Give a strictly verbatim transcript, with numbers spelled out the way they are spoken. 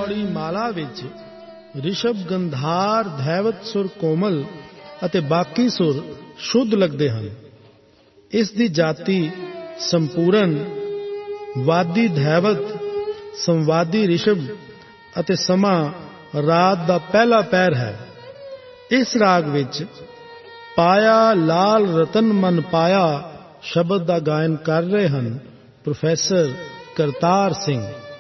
ਪੌੜੀ ਮਾਲਾ ਵਿੱਚ ਰਿਸ਼ਭ ਗੰਧਾਰ ਧੈਵਤ ਸੁਰ ਕੋਮਲ ਅਤੇ ਬਾਕੀ ਸੁਰ ਸ਼ੁੱਧ ਲੱਗਦੇ ਹਨ। ਇਸ ਦੀ ਜਾਤੀ ਸੰਪੂਰਨ, ਵਾਦੀ ਧੈਵਤ, ਸੰਵਾਦੀ ਰਿਸ਼ਭ ਅਤੇ ਸਮਾਂ ਰਾਤ ਦਾ ਪਹਿਲਾ ਪਹਿਰ ਹੈ। ਇਸ ਰਾਗ ਵਿੱਚ ਪਾਇਆ ਲਾਲ ਰਤਨ ਮਨ ਪਾਇਆ ਸ਼ਬਦ ਦਾ ਗਾਇਨ ਕਰ ਰਹੇ ਹਨ ਪ੍ਰੋਫੈਸਰ ਕਰਤਾਰ ਸਿੰਘ।